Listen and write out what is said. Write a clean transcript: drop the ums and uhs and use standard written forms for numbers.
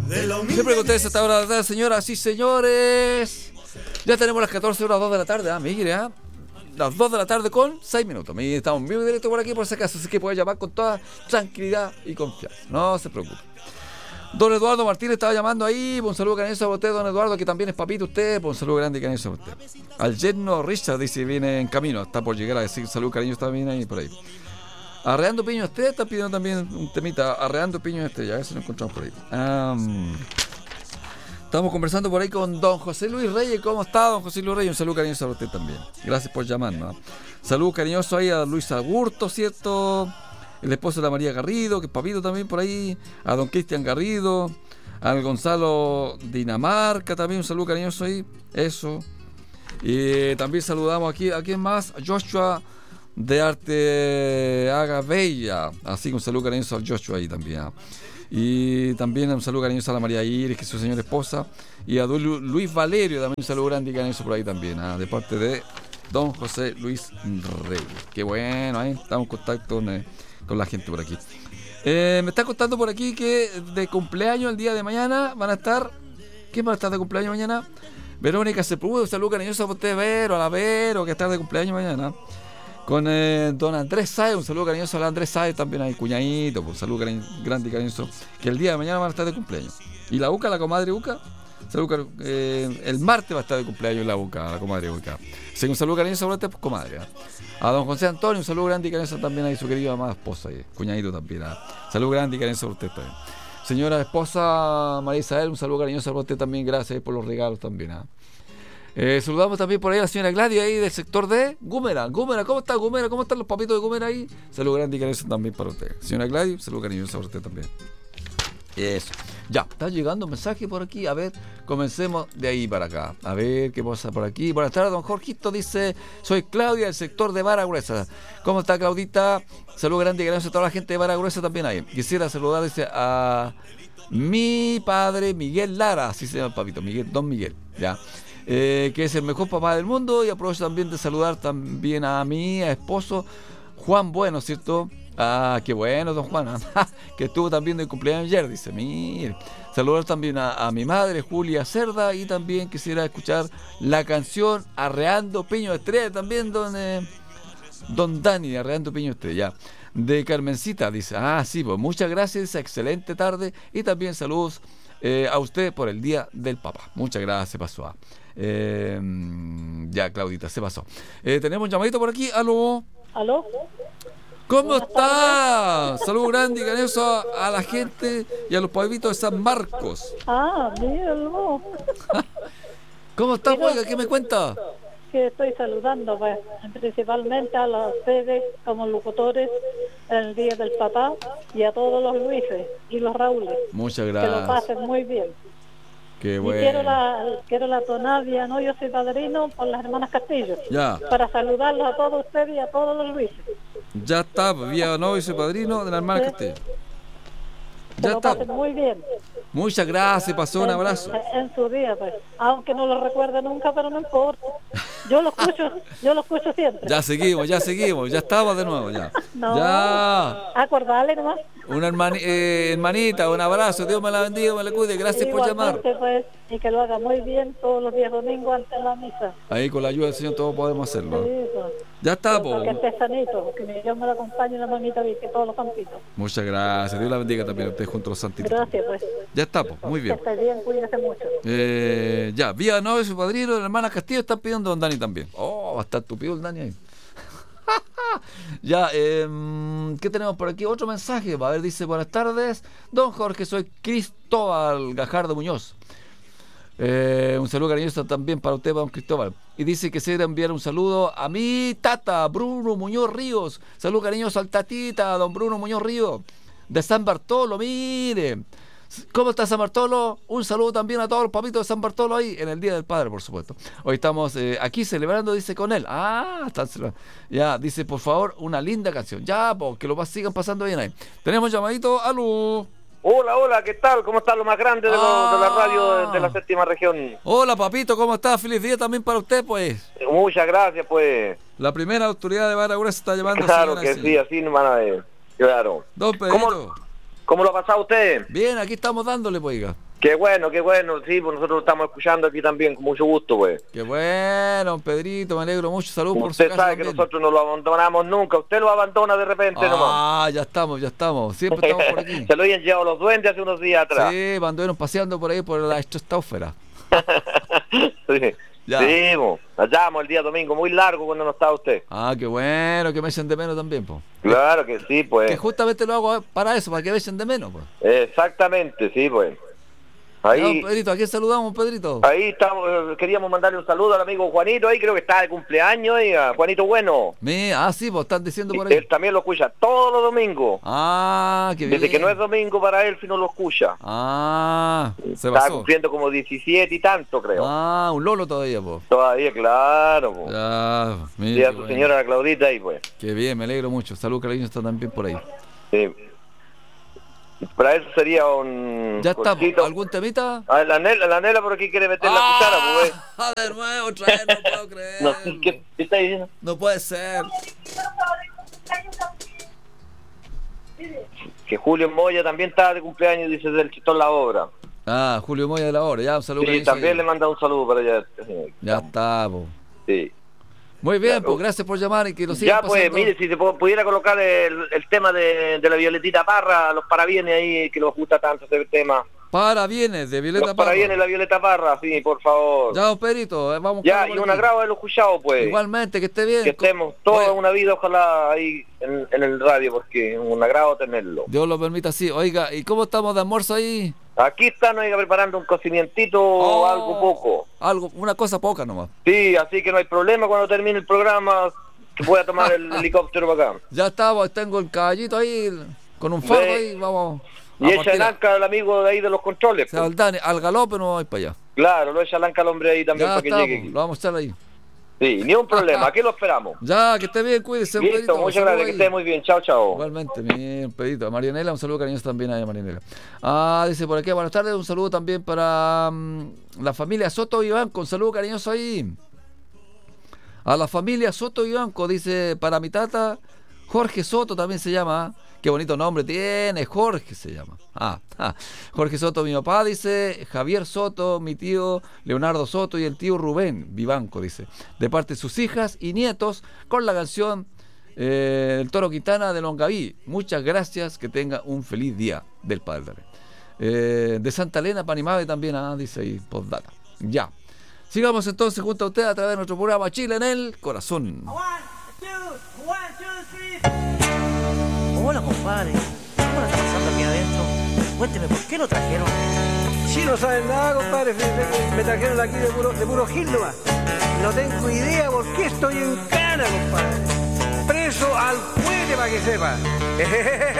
Siempre con ustedes a esta hora de la tarde, señoras y señores. Ya tenemos las 14 horas 2 de la tarde, mire, las 2 de la tarde con 6 minutos. Estamos en vivo y directo por aquí por si acaso, así que puede llamar con toda tranquilidad y confianza. No se preocupe. Don Eduardo Martínez estaba llamando ahí. Un saludo cariñoso a usted, don Eduardo, que también es papito usted. Un saludo grande y cariñoso a usted. Al yerno Richard dice viene en camino, está por llegar a decir un saludo cariñoso también ahí por ahí. Arreando Piño Estrella está pidiendo también un temita. Arreando Piño Estrella, a ver si lo encontramos por ahí. Estamos conversando por ahí con don José Luis Reyes. ¿Cómo está, don José Luis Reyes? Un saludo cariñoso a usted también. Gracias por llamarnos. Saludo cariñoso ahí a Luis Agurto, ¿cierto? El esposo de la María Garrido, que es papito también por ahí. A don Cristian Garrido. Al Gonzalo Dinamarca también. Un saludo cariñoso ahí. Eso. Y también saludamos aquí. ¿A quién más? A Joshua de Arte Haga Bella. Así que un saludo cariñoso al Joshua ahí también. Y también un saludo cariñoso a la María Iris, que es su señora esposa. Y a Luis Valerio también un saludo grande y cariñoso por ahí también. De parte de don José Luis Reyes. Qué bueno, ahí estamos en contacto con la gente por aquí. Me está contando por aquí que de cumpleaños el día de mañana van a estar. ¿Quién va a estar de cumpleaños mañana? Verónica Sepúlveda, un saludo cariñoso a usted, Vero, a la Vero, que está de cumpleaños mañana. Con don Andrés Sáez, un saludo cariñoso a Andrés Sáez también ahí, cuñadito, un saludo grande y cariñoso, que el día de mañana van a estar de cumpleaños. Y la UCA, la comadre UCA, saludo, el martes va a estar de cumpleaños la UCA, la comadre UCA. Así que un saludo cariñoso a usted, pues, comadre. A don José Antonio, un saludo grande y cariñoso también ahí, su querida amada esposa, cuñadito también. Saludo grande y cariñoso a usted también. Señora esposa María Isabel, un saludo cariñoso a usted también, gracias por los regalos también. Saludamos también por ahí a la señora Gladys ahí del sector de Gúmera. Gúmera, ¿cómo está Gúmera? ¿Cómo están los papitos de Gúmera ahí? Saludo grande y cariñoso también para usted. Señora Gladys, saludo cariñoso para usted también. Eso. Ya, está llegando un mensaje por aquí. A ver, comencemos de ahí para acá. A ver qué pasa por aquí. Buenas tardes, don Jorgito. Dice, soy Claudia del sector de Vara Gruesa. ¿Cómo está, Claudita? Saludo grande y cariñoso a toda la gente de Vara Gruesa también ahí. Quisiera saludar, dice, a mi padre Miguel Lara. Así se llama el papito, Miguel, don Miguel. Ya. Que es el mejor papá del mundo, y aprovecho también de saludar también a mi esposo Juan Bueno, ¿cierto? Qué bueno, don Juan, que estuvo también de cumpleaños ayer, dice, mire. Saludar también a mi madre Julia Cerda, y también quisiera escuchar la canción Arreando Piño Estrella, también don Dani, Arreando Piño Estrella, de Carmencita, dice, sí, pues muchas gracias, excelente tarde, y también saludos a usted por el Día del Papá. Muchas gracias, pasó. Ya, Claudita, se pasó. Tenemos un llamadito por aquí. ¿Aló? ¿Cómo está? Saludos grande y cariñoso a la gente y a los pueblitos de San Marcos. Míralo. ¿Cómo está, oiga? ¿Qué me cuenta? Que estoy saludando, pues, principalmente a los ustedes como locutores en el Día del Papá, y a todos los Luises y los Raules. Muchas gracias. Que lo pasen muy bien. Qué bueno. Y quiero la tonavia, ¿no? Yo soy padrino por las hermanas Castillo. Ya. Para saludarlos a todos ustedes y a todos los Luises. Ya está, vía novio y soy padrino de la hermana Castillo. Ya está. Pasen muy bien. Muchas gracias, pasó, un abrazo. En su día, pues. Aunque no lo recuerde nunca, pero no importa. Yo lo escucho siempre. Ya seguimos, ya estamos de nuevo, ya. No, ya. Acordarle nomás. Una hermanita, un abrazo, Dios me la bendiga, me la cuide, gracias por llamar. Pues, y que lo haga muy bien todos los días domingos antes de la misa. Ahí con la ayuda del Señor todos podemos hacerlo. Sí, pues. Ya está, po. Que esté sanito, que Dios me lo acompañe en la mamita y que todos los santitos. Muchas gracias, Dios la bendiga también a ustedes junto a los santitos. Gracias, pues. Ya está, po, muy bien. Que esté bien, cuídese mucho. Ya, vía novio, su padrino, de la hermana Castillo, están pidiendo a don Dani también. Va a estar tupido el Dani ahí. Ya, ¿qué tenemos por aquí? Otro mensaje. A ver, dice, buenas tardes, don Jorge, soy Cristóbal Gajardo Muñoz. Un saludo cariñoso también para usted, don Cristóbal. Y dice que se debe enviar un saludo a mi tata, Bruno Muñoz Ríos. Saludo cariñoso al tatita, don Bruno Muñoz Ríos, de San Bartolo, mire. ¿Cómo está San Bartolo? Un saludo también a todos los papitos de San Bartolo ahí en el Día del Padre, por supuesto. Hoy estamos aquí celebrando, dice, con él. Están celebrando. Ya, dice, por favor, una linda canción. Ya, que lo sigan pasando bien ahí. Tenemos llamadito. ¡Aló! Hola, ¿qué tal? ¿Cómo está lo más grande de la radio de la séptima región? Hola, papito, ¿cómo está? Feliz día también para usted, pues. Muchas gracias, pues. La primera autoridad de Baragura se está llamando. Claro que sí, así nomás, claro. Don Pedrito. ¿Cómo lo ha pasado usted? Bien, aquí estamos dándole, pues, oiga. Qué bueno, sí, pues nosotros lo estamos escuchando aquí también, con mucho gusto, pues. Qué bueno, don Pedrito, me alegro mucho. Salud por su Usted casa sabe que también. nosotros no lo abandonamos nunca, usted lo abandona de repente nomás. Ah, ya estamos. Siempre estamos por aquí. Se lo habían llevado los duendes hace unos días atrás. Sí, anduvieron paseando por ahí por la estratosfera. Sí, Ya. sí, po. Allá vamos el día domingo, muy largo cuando no está usted. Ah, qué bueno, que me echen de menos también, po. Claro que sí, pues. Que justamente lo hago para eso, para que me echen de menos, pues. Exactamente, sí, pues. Ahí, Pedrito, ¿a quién saludamos, Pedrito? ahí estamos, queríamos mandarle un saludo al amigo Juanito, ahí creo que está de cumpleaños, oiga, Juanito Bueno. Sí, pues están diciendo por ahí. Él también lo escucha todos los domingos. Ah, qué bien. Desde que no es domingo para él, si no lo escucha. Ah, se Está pasó. cumpliendo como 17 y tanto, creo. Ah, un lolo todavía, pues. Todavía, claro. Po. Ya, Y mira, a su señora la Claudita ahí, pues. qué bien, me alegro mucho. Salud, cariño, está también por ahí. Sí. Para eso sería un Ya estamos. cortito. ¿Algún temita? Ah, la Nela por aquí quiere meter la cuchara, pues. De nuevo, otra vez, no puedo creer. No, ¿qué está diciendo? No puede ser. Que Julio Moya también está de cumpleaños, dice del Chitón La Obra. Ah, Julio Moya de la Hora, ya, un saludo. Sí, cariño, también ahí. le manda un saludo para allá. Ya está, po. Sí. Muy bien, Ya, pues gracias por llamar y que lo sigan Ya, pues, pasando. mire, si se pudiera colocar el tema de la Violetita Parra, los parabienes ahí, que nos gusta tanto ese tema. Parabienes de Violeta Los Parra. parabienes de la Violeta Parra, sí, por favor. Ya, don Pedrito, vamos Ya, con y un agrado haberlo escuchado, pues. Igualmente, que esté bien. Que estemos toda Oye, una vida, ojalá, ahí en el radio, porque es un agrado tenerlo. Dios lo permita así. Oiga, ¿y cómo estamos de almuerzo ahí? Aquí están, oiga, preparando un cocimientito, Oh. algo poco. Algo, una cosa poca nomás. Sí, así que no hay problema cuando termine el programa, que pueda tomar el helicóptero para acá. Ya estamos, tengo el caballito ahí, con un fardo Ve. ahí, vamos Y echa el anca al amigo de ahí de los controles. O sea, al galope no voy para allá. Claro, lo echa el anca al hombre ahí también Ya para que estamos, llegue aquí. lo vamos a echar ahí. Sí, ni un problema, aquí lo esperamos. Ya, que esté bien, cuídese. Listo, Pedrito, muchas saludos gracias, que ahí. esté muy bien. Chao, chao. Igualmente, mi pedito. Marianela, un saludo cariñoso también a Marianela. Ah, dice por aquí, buenas tardes, un saludo también para la familia Soto Vivanco, un saludo cariñoso ahí. A la familia Soto Vivanco, dice, para mi tata, Jorge Soto también se llama. Qué bonito nombre tiene, Jorge se llama. Jorge Soto, mi papá, dice, Javier Soto, mi tío Leonardo Soto y el tío Rubén Vivanco, dice, de parte de sus hijas y nietos, con la canción El Toro Quintana de Longaví. Muchas gracias, que tenga un feliz día del Padre. De Santa Elena, Panimave también, dice ahí, postdata. Ya. Sigamos entonces junto a usted a través de nuestro programa Chile en el Corazón. Hola, compadre. ¿Cómo la está pasando aquí adentro? Cuénteme, ¿por qué lo trajeron? Sí, no saben nada, compadre. Me trajeron aquí de puro gil nomás. No tengo idea por qué estoy en cana, compadre. Preso al fuete para que sepa.